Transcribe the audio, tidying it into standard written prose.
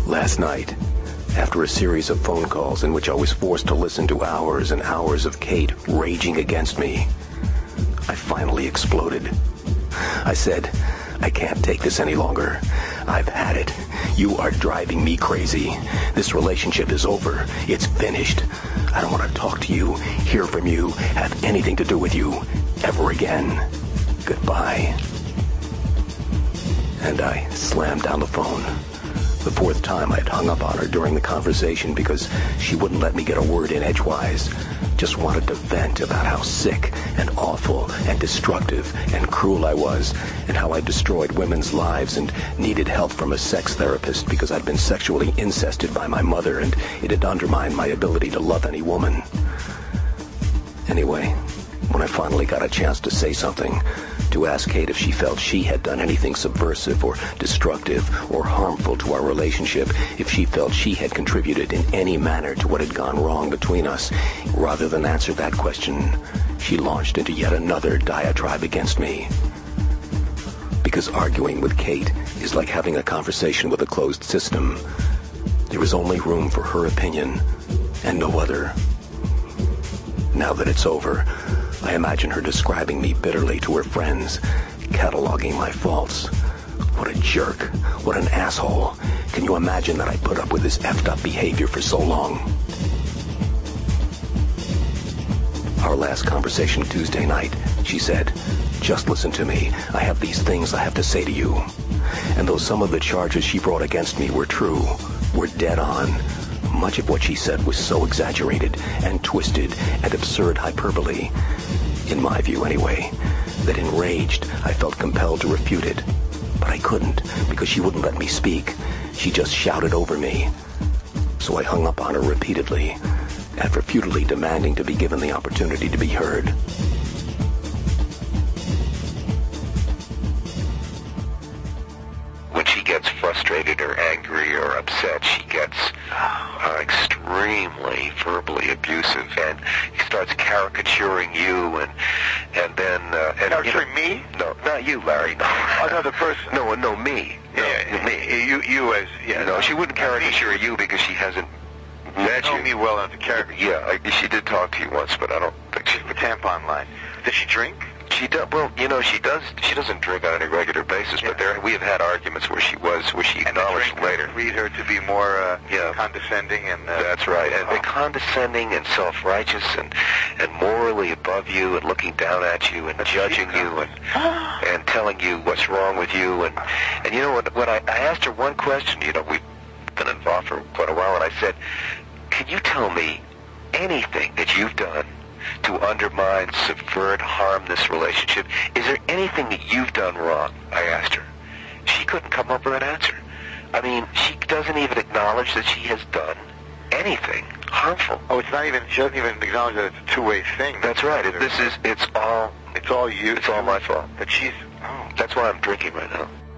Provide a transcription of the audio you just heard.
Last night, after a series of phone calls in which I was forced to listen to hours and hours of Kate raging against me, I finally exploded. I said, I can't take this any longer. I've had it. You are driving me crazy. This relationship is over. It's finished. I don't want to talk to you, hear from you, have anything to do with you ever again. Goodbye. And I slammed down the phone. The fourth time I'd hung up on her during the conversation because she wouldn't let me get a word in edgewise. Just wanted to vent about how sick and awful and destructive and cruel I was, and how I destroyed women's lives and needed help from a sex therapist because I'd been sexually incested by my mother and it had undermined my ability to love any woman. Anyway, when I finally got a chance to say something, to ask Kate if she felt she had done anything subversive or destructive or harmful to our relationship, if she felt she had contributed in any manner to what had gone wrong between us, rather than answer that question, she launched into yet another diatribe against me. Because arguing with Kate is like having a conversation with a closed system. There is only room for her opinion and no other. Now that it's over, I imagine her describing me bitterly to her friends, cataloging my faults. What a jerk. What an asshole. Can you imagine that I put up with this effed up behavior for so long? Our last conversation Tuesday night, she said, just listen to me. I have these things I have to say to you. And though some of the charges she brought against me were true, were dead on, much of what she said was so exaggerated and twisted and absurd hyperbole, in my view anyway, that enraged I felt compelled to refute it. But I couldn't, because she wouldn't let me speak. She just shouted over me. So I hung up on her repeatedly, after futilely demanding to be given the opportunity to be heard. When she gets frustrated or angry or upset, she gets extremely verbally abusive, and he starts caricaturing you, and then caricaturing me? No, not you, Larry. No, another person. No, me. Yeah, me. You as No, she wouldn't caricature you because she hasn't met you. Know me well enough to caricature. Yeah, she did talk to you once, but I don't think she's the tampon line. Does she drink? She does. Well, she does. She doesn't drink on any regular basis, but we have had arguments where she acknowledged later. Lead her to be more condescending and. That's right, and condescending and self-righteous and morally above you and looking down at you and judging you and telling you what's wrong with you and you know what? When I asked her one question, we've been involved for quite a while, and I said, "Can you tell me anything that you've done to undermine, subvert, harm this relationship? Is there anything that you've done wrong?" I asked her. She couldn't come up with an answer. I mean, she doesn't even acknowledge that she has done anything harmful. Oh, she doesn't even acknowledge that it's a two-way thing. That's right. It's all you. It's all my fault. That she's... That's why I'm drinking right now.